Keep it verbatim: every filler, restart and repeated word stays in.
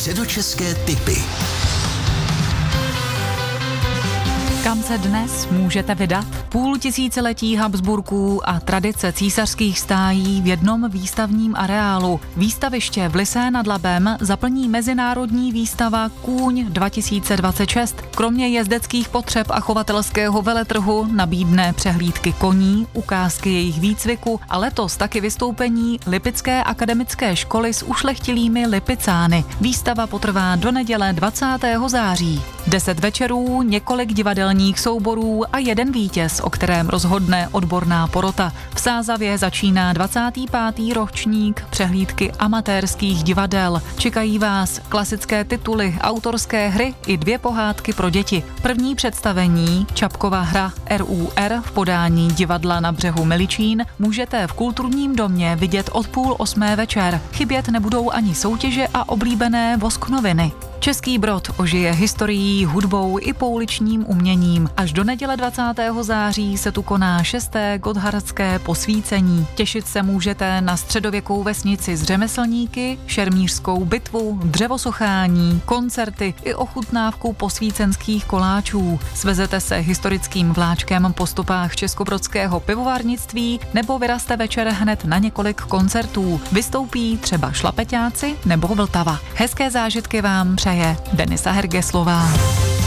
Středočeské tipy. Kam se dnes můžete vydat? Půl tisíciletí Habsburků a tradice císařských stájí v jednom výstavním areálu. Výstaviště v Lysé nad Labem zaplní mezinárodní výstava Kůň dva tisíce dvacet šest. Kromě jezdeckých potřeb a chovatelského veletrhu nabídne přehlídky koní, ukázky jejich výcviku a letos taky vystoupení Lipické akademické školy s ušlechtilými lipicány. Výstava potrvá do neděle dvacátého září. Deset večerů, několik divadelních souborů a jeden vítěz, o kterém rozhodne odborná porota. V Sázavě začíná dvacátý pátý ročník přehlídky amatérských divadel. Čekají vás klasické tituly, autorské hry i dvě pohádky pro děti. První představení, Čapkova hra R U R v podání divadla Na břehu Miličín, můžete v kulturním domě vidět od půl osmé večer. Chybět nebudou ani soutěže a oblíbené vosknoviny. Český Brod ožije historií, hudbou i pouličním uměním. Až do neděle dvacátého září se tu koná šesté gotthardské posvícení. Těšit se můžete na středověkou vesnici s řemeslníky, šermířskou bitvu, dřevosochání, koncerty i ochutnávku posvícenských koláčů. Svezete se historickým vláčkem po stopách českobrodského pivovarnictví nebo vyraste večer hned na několik koncertů. Vystoupí třeba Šlapeťáci nebo Vltava. Hezké zážitky vám přeje Denisa Hergeslová.